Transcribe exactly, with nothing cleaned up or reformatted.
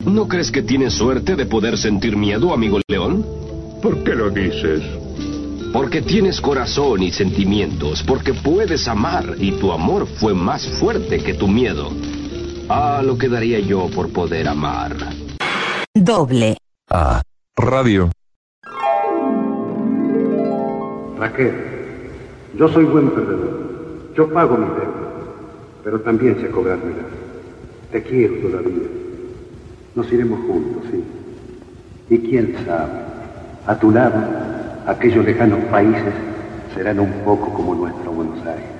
¿No crees que tienes suerte de poder sentir miedo, amigo león? ¿Por qué lo dices? Porque tienes corazón y sentimientos, porque puedes amar, y tu amor fue más fuerte que tu miedo. Ah, lo que daría yo por poder amar. Doble A Radio. Raquel, yo soy buen perdedor. Yo pago mis deudas, pero también sé cobrármelas. Te quiero todavía. Nos iremos juntos, sí. Y quién sabe, a tu lado, aquellos lejanos países serán un poco como nuestro Buenos Aires.